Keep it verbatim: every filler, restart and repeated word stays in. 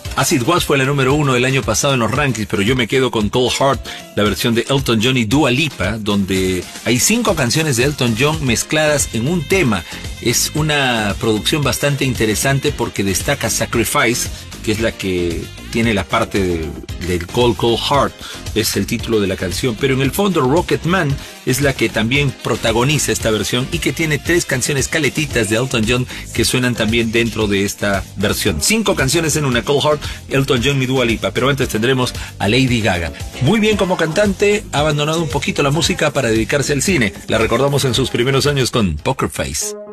As It Was fue la número uno del año pasado en los rankings, pero yo me quedo con Cold Heart, la versión de Elton John y Dua Lipa, donde hay cinco canciones de Elton John mezcladas en un tema. Es una producción bastante interesante porque destaca Sacrifice, que es la que tiene la parte de, del Cold Cold Heart, es el título de la canción, pero en el fondo Rocket Man es la que también protagoniza esta versión y que tiene tres canciones caletitas de Elton John que suenan también dentro de esta versión. Cinco canciones en una: Cold Heart, Elton John y Dua Lipa, pero antes tendremos a Lady Gaga. Muy bien como cantante, ha abandonado un poquito la música para dedicarse al cine. La recordamos en sus primeros años con Poker Face.